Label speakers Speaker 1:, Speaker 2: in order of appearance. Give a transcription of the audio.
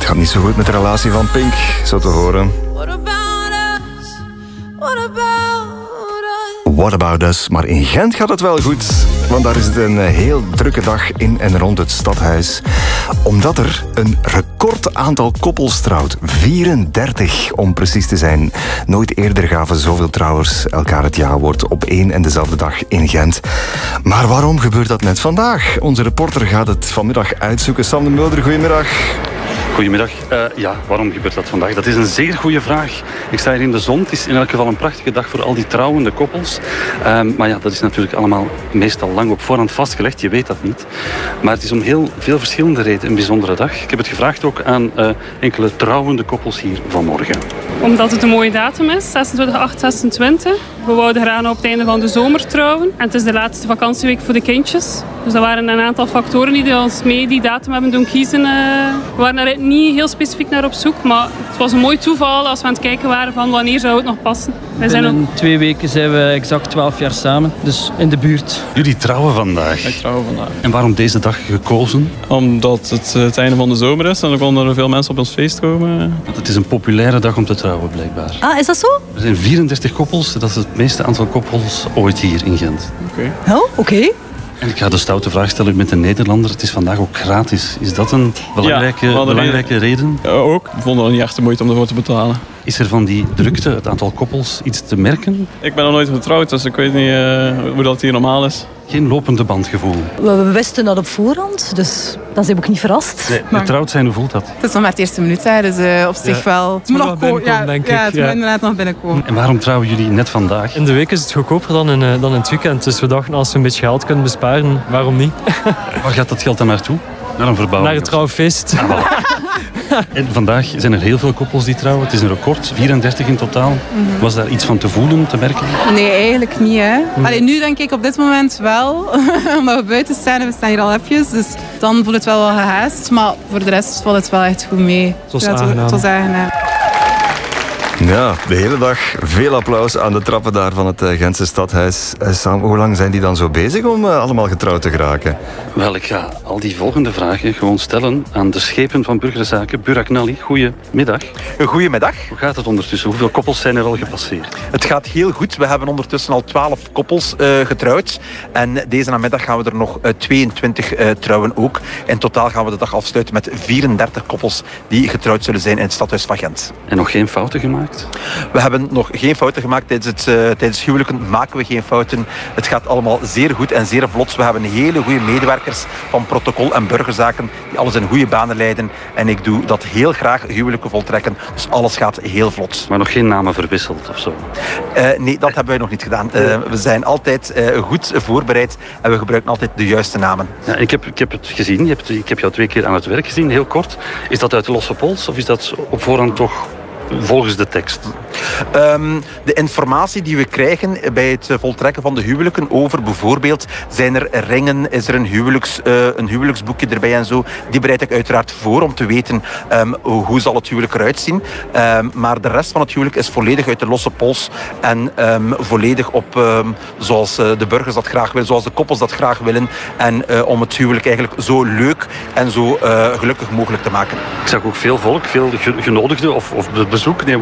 Speaker 1: gaat niet zo goed met de relatie van Pink, zo te horen. What about us? Maar in Gent gaat het wel goed. Want daar is het een heel drukke dag in en rond het stadhuis. Omdat er een record aantal koppels trouwt. 34 om precies te zijn. Nooit eerder gaven zoveel trouwers elkaar het ja-woord op één en dezelfde dag in Gent. Maar waarom gebeurt dat net vandaag? Onze reporter gaat het vanmiddag uitzoeken. Sam de Mulder, goedemiddag.
Speaker 2: Goedemiddag. Waarom gebeurt dat vandaag? Dat is een zeer goede vraag. Ik sta hier in de zon. Het is in elk geval een prachtige dag voor al die trouwende koppels. Maar ja, dat is natuurlijk allemaal meestal lang op voorhand vastgelegd. Je weet dat niet. Maar het is om heel veel verschillende redenen een bijzondere dag. Ik heb het gevraagd ook aan enkele trouwende koppels hier vanmorgen.
Speaker 3: Omdat het een mooie datum is, 26/8/26. We wouden graag op het einde van de zomer trouwen. En het is de laatste vakantieweek voor de kindjes. Dus dat waren een aantal factoren die ons mee die datum hebben doen kiezen. We waren er niet heel specifiek naar op zoek, maar het was een mooi toeval als we aan het kijken waren van wanneer zou het nog passen.
Speaker 4: Binnen 2 weken zijn we exact 12 jaar samen, dus in de buurt.
Speaker 2: Jullie trouwen vandaag.
Speaker 4: Wij trouwen vandaag.
Speaker 2: En waarom deze dag gekozen?
Speaker 4: Omdat het einde van de zomer is en er konden er veel mensen op ons feest komen.
Speaker 2: Want het is een populaire dag om te trouwen, blijkbaar.
Speaker 5: Ah, is dat zo?
Speaker 2: Er zijn 34 koppels. Dat is het meeste aantal koppels ooit hier in Gent.
Speaker 5: Oké.
Speaker 2: En ik ga de stoute vraag stellen, u bent een Nederlander. Het is vandaag ook gratis. Is dat een belangrijke reden?
Speaker 4: Ja, ook. We vonden het niet echt de moeite om ervoor te betalen.
Speaker 2: Is er van die drukte, het aantal koppels, iets te merken?
Speaker 4: Ik ben nog nooit getrouwd, dus ik weet niet hoe dat hier normaal is.
Speaker 2: Geen lopende bandgevoel?
Speaker 5: We wisten dat op voorhand, dus dat is ook niet verrast.
Speaker 2: Nee, getrouwd zijn, hoe voelt dat?
Speaker 6: Het is nog maar de eerste minuut, hè, dus op zich wel... Het moet nog binnenkomen, denk ik. Ja, het moet inderdaad nog binnenkomen.
Speaker 2: En waarom trouwen jullie net vandaag?
Speaker 7: In de week is het goedkoper dan in het weekend. Dus we dachten, als we een beetje geld kunnen besparen, waarom niet?
Speaker 2: Waar gaat dat geld dan naartoe? Naar een verbouwing?
Speaker 7: Naar het trouwfeest.
Speaker 2: En vandaag zijn er heel veel koppels die trouwen. Het is een record, 34 in totaal. Was daar iets van te voelen, te merken?
Speaker 6: Nee, eigenlijk niet. Hè. Allee, nu denk ik op dit moment wel. Omdat we buiten staan en we staan hier al even. Dus dan voelt het wel gehaast. Maar voor de rest valt het wel echt goed mee.
Speaker 7: Het was aangenaam.
Speaker 6: Het was aangenaam.
Speaker 1: Ja, de hele dag veel applaus aan de trappen daar van het Gentse stadhuis. Sam, hoe lang zijn die dan zo bezig om allemaal getrouwd te geraken?
Speaker 2: Wel, ik ga al die volgende vragen gewoon stellen aan de schepen van Burgerzaken. Burak Nali, goedemiddag.
Speaker 8: Goedemiddag.
Speaker 2: Hoe gaat het ondertussen? Hoeveel koppels zijn er al gepasseerd?
Speaker 8: Het gaat heel goed. We hebben ondertussen al 12 koppels getrouwd. En deze namiddag gaan we er nog 22 trouwen ook. In totaal gaan we de dag afsluiten met 34 koppels die getrouwd zullen zijn in het stadhuis van Gent.
Speaker 2: En nog geen fouten gemaakt?
Speaker 8: We hebben nog geen fouten gemaakt. Tijdens huwelijken maken we geen fouten. Het gaat allemaal zeer goed en zeer vlot. We hebben hele goede medewerkers van protocol en burgerzaken die alles in goede banen leiden. En ik doe dat heel graag, huwelijken voltrekken. Dus alles gaat heel vlot.
Speaker 2: Maar nog geen namen verwisseld of zo?
Speaker 8: Nee, dat hebben wij nog niet gedaan. We zijn altijd goed voorbereid en we gebruiken altijd de juiste namen.
Speaker 2: Ja, ik heb het gezien. Ik heb jou 2 keer aan het werk gezien, heel kort. Is dat uit de losse pols of is dat op voorhand toch volgens de tekst?
Speaker 8: De informatie die we krijgen bij het voltrekken van de huwelijken over bijvoorbeeld zijn er ringen, is er een huwelijksboekje erbij en zo, die bereid ik uiteraard voor om te weten hoe zal het huwelijk eruit zien. Maar de rest van het huwelijk is volledig uit de losse pols en volledig op zoals de burgers dat graag willen, zoals de koppels dat graag willen en om het huwelijk eigenlijk zo leuk en zo gelukkig mogelijk te maken.
Speaker 2: Ik zag ook veel volk, veel genodigden of bezoek. Nee,